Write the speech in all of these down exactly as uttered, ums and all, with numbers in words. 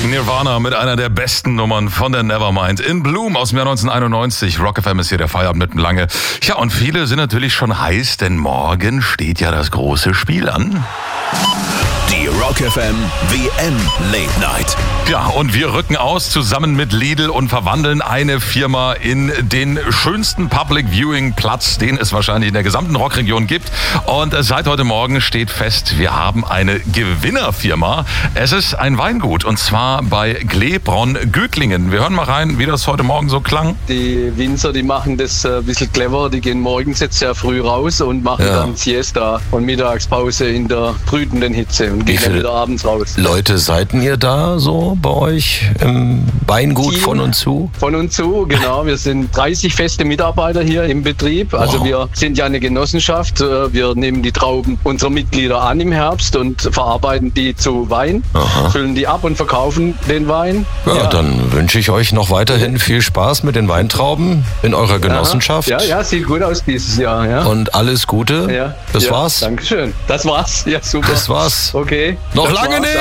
Nirvana mit einer der besten Nummern von der Nevermind. In Bloom aus dem Jahr neunzehnhunderteinundneunzig. Rock F M ist hier der Feierabend mitten lange. Ja, und viele sind natürlich schon heiß, denn morgen steht ja das große Spiel an. Die Rock F M W M Late Night. Ja, und wir rücken aus zusammen mit Lidl und verwandeln eine Firma in den schönsten Public Viewing Platz, den es wahrscheinlich in der gesamten Rockregion gibt. Und seit heute Morgen steht fest, wir haben eine Gewinnerfirma. Es ist ein Weingut und zwar bei Glebronn-Gütlingen. Wir hören mal rein, wie das heute Morgen so klang. Die Winzer, die machen das ein bisschen clever. Die gehen morgens jetzt sehr früh raus und machen Ja. dann Siesta und Mittagspause in der brütenden Hitze und Wie gehen dann viele wieder abends raus. Leute seid ihr da so bei euch im Weingut Team. von und zu? Von und zu, genau. Wir sind dreißig feste Mitarbeiter hier im Betrieb. Also Wow. wir sind ja eine Genossenschaft. Wir nehmen die Trauben unserer Mitglieder an im Herbst und verarbeiten die zu Wein, Aha. füllen die ab und verkaufen den Wein. Ja, dann wünsche ich euch noch weiterhin viel Spaß mit den Weintrauben in eurer Genossenschaft. Ja, ja, sieht gut aus dieses Jahr. Ja. Und alles Gute. Ja, Das ja, war's. Dankeschön. Das war's. Ja, super. Das war's. Okay. Noch Das lange war's. nicht.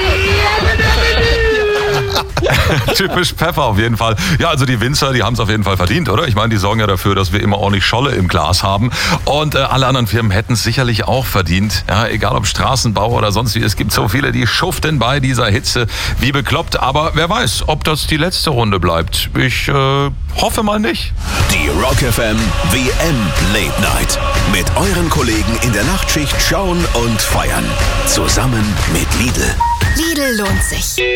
Typisch Pfeffer auf jeden Fall. Ja, also die Winzer, die haben es auf jeden Fall verdient, oder? Ich meine, die sorgen ja dafür, dass wir immer ordentlich Scholle im Glas haben. Und äh, alle anderen Firmen hätten es sicherlich auch verdient. Ja, egal ob Straßenbau oder sonst wie. Es gibt so viele, die schuften bei dieser Hitze wie bekloppt. Aber wer weiß, ob das die letzte Runde bleibt. Ich äh, hoffe mal nicht. Die Rock F M W M Late Night. Mit euren Kollegen in der Nachtschicht schauen und feiern. Zusammen mit Lidl. Lidl lohnt sich.